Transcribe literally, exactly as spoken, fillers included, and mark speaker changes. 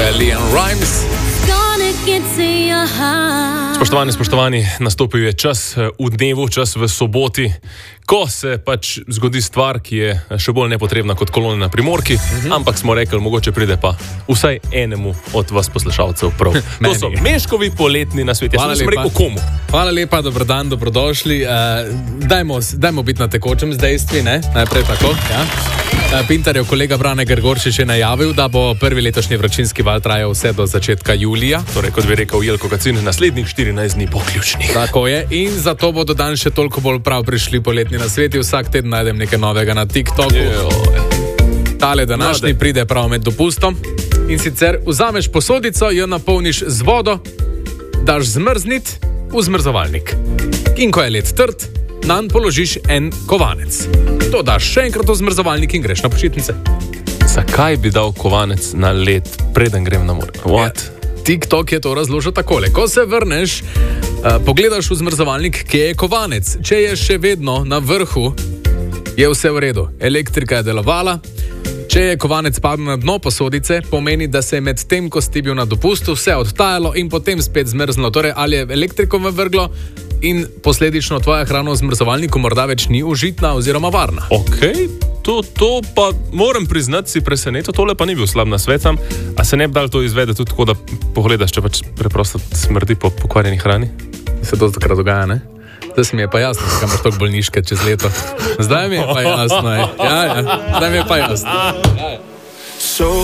Speaker 1: je Leon Rimes. Spoštovani, spoštovani, nastopil je čas v dnevu, čas v soboti, ko se pač zgodi stvar, ki je še bolj nepotrebna kot kolona na Primorki, mm-hmm. ampak smo rekli, mogoče pride pa vsaj enemu od vas poslušalcev prav. To so Meškovi poletni nasveti. Jaz sem rekel komu.
Speaker 2: Hvala lepa, dober dan, dobrodošli. Uh, dajmo, dajmo biti na tekočem z dejstvi, ne? Najprej tako, ja. Pintarjev kolega Brane Gregorčič je najavil, da bo prvi letošnji vročinski val trajal vse do začetka julija.
Speaker 1: Torej, kot bi rekel Jelko Kacin, naslednjih štirinajst dni po ključnih.
Speaker 2: Tako je. In zato bodo dan še toliko bolj prav prišli poletni nasveti. Vsak teden najdem nekaj novega na TikToku. Tale današnji no, pride prav med dopustom. In sicer vzameš posodico, jo napolniš z vodo, daš zmrznit v zmrzovalnik. In ko je led trd, nanj položiš en kovanec. To daš še enkrat v zmrzovalnik in greš na počitnice.
Speaker 1: Zakaj bi dal kovanec na led, preden grem na morje? What?
Speaker 2: Ja, TikTok je to razložil takole. Ko se vrneš, uh, pogledaš v zmrzovalnik, kje je kovanec. Če je še vedno na vrhu, je vse v redu. Elektrika je delovala. Če je kovanec padel na dno posodice, pomeni, da se je med tem, ko si bil na dopustu, vse odtajalo in potem spet zmrznilo. Torej, ali je elektriko vrglo in posledično tvoja hrana v zmrzovalniku morda več ni užitna oziroma varna.
Speaker 1: Ok, to, to pa moram priznati, si presenetil, tole pa ni bil slab nasvet, a se ne bi dal to izvedeti tudi tako, da pogledaš, če pač preprosto smrdi po pokvarjeni hrani?
Speaker 2: Se to takrat dogaja, ne? Zdaj mi je pa jasno, zakaj imaš toliko bolniške čez leto. Zdaj mi je pa jasno, je. Ja, ja, zdaj mi je pa jasno. Ja, ja.